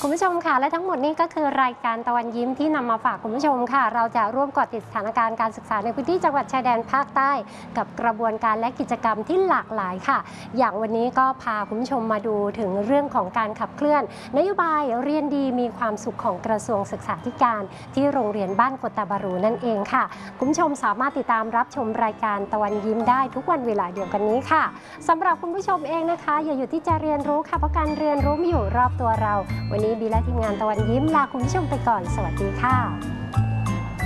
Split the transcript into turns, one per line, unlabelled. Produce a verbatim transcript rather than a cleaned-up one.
คุณผู้ชมค่ะและทั้งหมดนี้ก็คือรายการตะวันยิ้มที่นำมาฝากคุณผู้ชมค่ะเราจะร่วมเกาะติดสถานการณ์การศึกษาในพื้นที่จังหวัดชายแดนภาคใต้กับกระบวนการและกิจกรรมที่หลากหลายค่ะอย่างวันนี้ก็พาคุณผู้ชมมาดูถึงเรื่องของการขับเคลื่อนนโยบายเรียนดีมีความสุขของกระทรวงศึกษาธิการที่โรงเรียนบ้านกตาบารูนั่นเองค่ะคุณผู้ชมสามารถติดตามรับชมรายการตะวันยิ้มได้ทุกวันเวลาเดียวกันนี้ค่ะสำหรับคุณผู้ชมเองนะคะอย่าหยุดที่จะเรียนรู้ค่ะเพราะการเรียนรู้มีอยู่รอบตัวเราวันนี้บีและทีมงานตะวันยิ้มลาคุณผู้ชมไปก่อนสวัสดีค่ะ